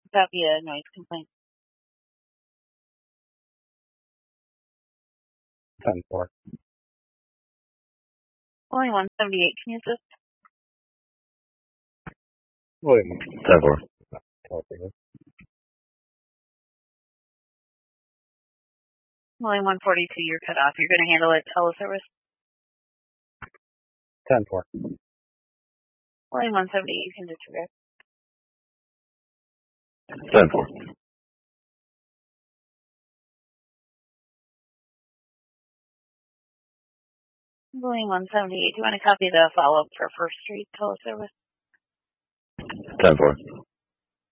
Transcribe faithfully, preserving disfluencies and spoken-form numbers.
Copy a noise complaint. ten four. Only one seventy-eight, can you assist? William. ten four. Only one forty-two, you're cut off. You're going to handle it teleservice? ten four. Only one seventy-eight, you can disregard. ten four. Only one seventy-eight, do you want to copy the follow-up for First Street teleservice? ten four.